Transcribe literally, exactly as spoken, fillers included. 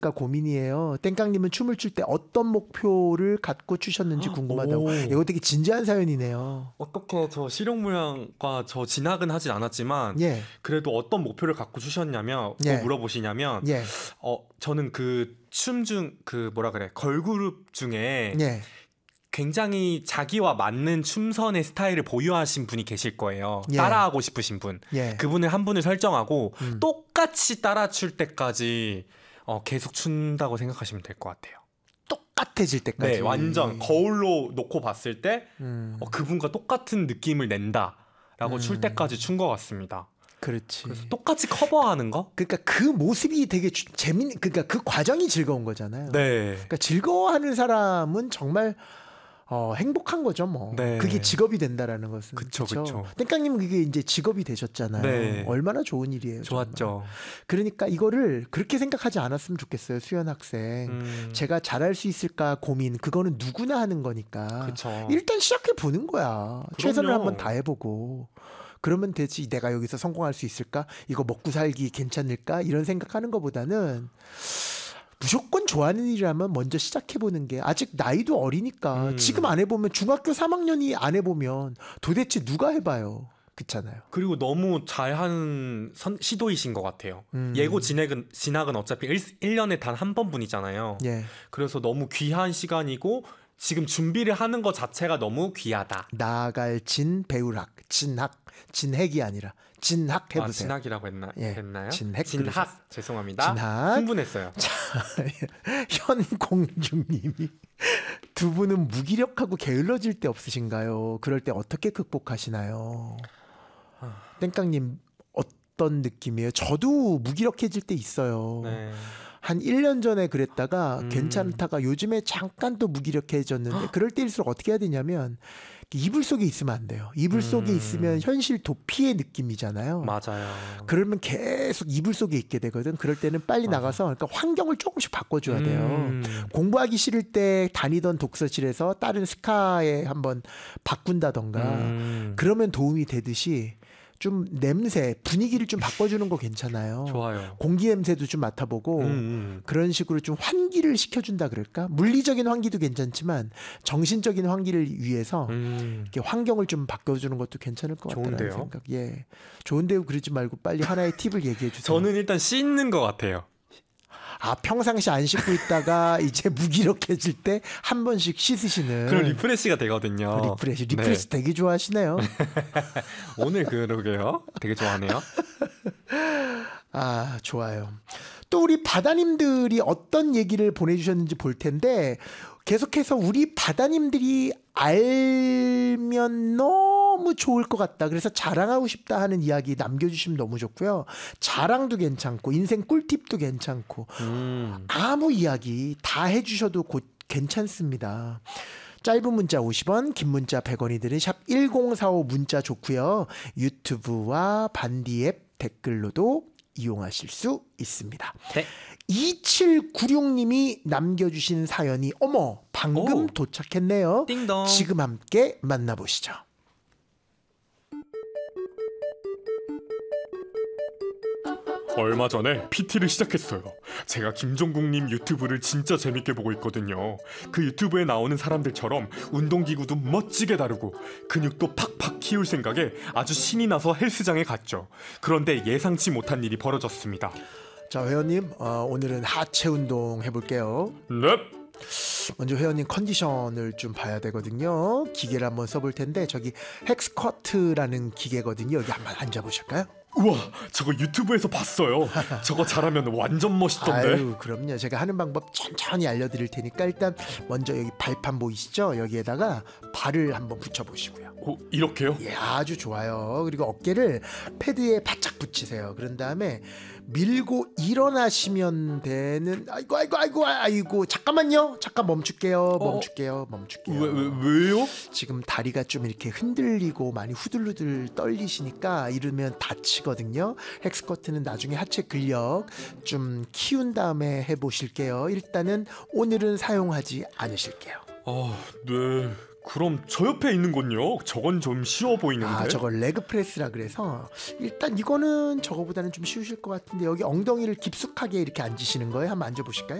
고민이에요. 땡깡님은 춤을 출 때 어떤 목표를 갖고 추셨는지 궁금하다고. 오. 이거 되게 진지한 사연이네요. 어떻게 저 실용무용과 저 진학은 하진 않았지만 예. 그래도 어떤 목표를 갖고 추셨냐면 예. 뭐 물어보시냐면 예. 어 저는 그 춤 중 그 뭐라 그래 걸그룹 중에 예. 굉장히 자기와 맞는 춤선의 스타일을 보유하신 분이 계실 거예요. 예. 따라하고 싶으신 분. 예. 그분을 한 분을 설정하고 음. 똑같이 따라 출 때까지 어, 계속 춘다고 생각하시면 될 것 같아요. 똑같아질 때까지. 네, 완전 거울로 놓고 봤을 때 음. 어, 그분과 똑같은 느낌을 낸다라고 음. 출 때까지 춘 것 같습니다. 그렇지. 그래서 똑같이 커버하는 거? 그러니까 그 모습이 되게 주- 재밌. 그러니까 그 과정이 즐거운 거잖아요. 네. 그러니까 즐거워하는 사람은 정말 어, 행복한 거죠, 뭐. 네. 그게 직업이 된다라는 것은. 그쵸, 그쵸. 땡깡님은 그게 이제 직업이 되셨잖아요. 네. 얼마나 좋은 일이에요. 좋았죠. 정말. 그러니까 이거를 그렇게 생각하지 않았으면 좋겠어요, 수연 학생. 음, 제가 잘할 수 있을까 고민. 그거는 누구나 하는 거니까. 그쵸. 일단 시작해 보는 거야. 최선을 그럼요. 한번 다해보고. 그러면 되지. 내가 여기서 성공할 수 있을까? 이거 먹고 살기 괜찮을까? 이런 생각하는 것보다는 무조건 좋아하는 일이라면 먼저 시작해보는 게 아직 나이도 어리니까 음. 지금 안 해보면 중학교 삼 학년이 안 해보면 도대체 누가 해봐요. 그렇잖아요. 그리고 너무 잘하는 선, 시도이신 것 같아요. 음. 예고 진학은, 진학은 어차피 일 년에 단 한 번뿐이잖아요. 예. 그래서 너무 귀한 시간이고 지금 준비를 하는 것 자체가 너무 귀하다. 나아갈 진 배우락 진학 진핵이 아니라 진학 해보세요. 아, 진학이라고 했나, 예, 했나요? 진핵 진학. 그러셨어요. 죄송합니다. 진학. 흥분했어요. 현공주님이 두 분은 무기력하고 게을러질 때 없으신가요? 그럴 때 어떻게 극복하시나요? 땡깡님 어떤 느낌이에요? 저도 무기력해질 때 있어요. 네. 한 일 년 전에 그랬다가 음. 괜찮다가 요즘에 잠깐 또 무기력해졌는데 그럴 때일수록 어떻게 해야 되냐면 이불 속에 있으면 안 돼요. 이불 속에 음. 있으면 현실 도피의 느낌이잖아요. 맞아요. 그러면 계속 이불 속에 있게 되거든. 그럴 때는 빨리 맞아. 나가서 그러니까 환경을 조금씩 바꿔줘야 돼요. 음. 공부하기 싫을 때 다니던 독서실에서 다른 스카에 한번 바꾼다던가 음. 그러면 도움이 되듯이 좀 냄새, 분위기를 좀 바꿔주는 거 괜찮아요. 좋아요. 공기 냄새도 좀 맡아보고 음, 음. 그런 식으로 좀 환기를 시켜준다 그럴까? 물리적인 환기도 괜찮지만 정신적인 환기를 위해서 음. 이렇게 환경을 좀 바꿔주는 것도 괜찮을 것 같다는 좋은데요? 생각. 예, 좋은데요. 그러지 말고 빨리 하나의 팁을 얘기해 주세요. 저는 일단 씻는 것 같아요. 아 평상시 안 씻고 있다가 이제 무기력해질 때 한 번씩 씻으시는. 그럼 리프레시가 되거든요. 리프레시, 리프레시 네. 되게 좋아하시네요. 오늘 그러게요. 되게 좋아하네요. 아 좋아요. 또 우리 바다님들이 어떤 얘기를 보내주셨는지 볼 텐데 계속해서 우리 바다님들이 알면 너무 좋을 것 같다. 그래서 자랑하고 싶다 하는 이야기 남겨주시면 너무 좋고요. 자랑도 괜찮고 인생 꿀팁도 괜찮고 음. 아무 이야기 다 해주셔도 곧 괜찮습니다. 짧은 문자 오십 원, 긴 문자 백 원이 드는 샵 일공사오 문자 좋고요. 유튜브와 반디 앱 댓글로도 이용하실 수 있습니다. 네. 이칠구육님이 남겨주신 사연이 어머 방금 오. 도착했네요. 띵동. 지금 함께 만나보시죠. 얼마 전에 피티를 시작했어요. 제가 김종국님 유튜브를 진짜 재밌게 보고 있거든요. 그 유튜브에 나오는 사람들처럼 운동기구도 멋지게 다루고 근육도 팍팍 키울 생각에 아주 신이 나서 헬스장에 갔죠. 그런데 예상치 못한 일이 벌어졌습니다. 자 회원님 어, 오늘은 하체 운동 해볼게요. 넵. 먼저 회원님 컨디션을 좀 봐야 되거든요. 기계를 한번 써볼 텐데 저기 헥스쿼트라는 기계거든요. 여기 한번 앉아보실까요? 우와, 저거 유튜브에서 봤어요. 저거 잘하면 완전 멋있던데. 아유 그럼요. 제가 하는 방법 천천히 알려드릴 테니까 일단 먼저 여기 발판 보이시죠? 여기에다가 발을 한번 붙여보시고요. 어, 이렇게요? 예, 아주 좋아요. 그리고 어깨를 패드에 바짝 붙이세요. 그런 다음에 밀고 일어나시면 되는. 아이고 아이고 아이고 아이고 잠깐만요. 잠깐 멈출게요. 멈출게요. 멈출게요. 왜, 왜, 왜요? 지금 다리가 좀 이렇게 흔들리고 많이 후들후들 떨리시니까 이러면 다치거든요. 헥스쿼트는 나중에 하체 근력 좀 키운 다음에 해보실게요. 일단은 오늘은 사용하지 않으실게요. 아, 네, 그럼 저 옆에 있는 건요? 저건 좀 쉬워 보이는데. 아, 저거 레그 프레스라 그래서 일단 이거는 저거보다는 좀 쉬우실 것 같은데 여기 엉덩이를 깊숙하게 이렇게 앉으시는 거예요. 한번 앉아보실까요?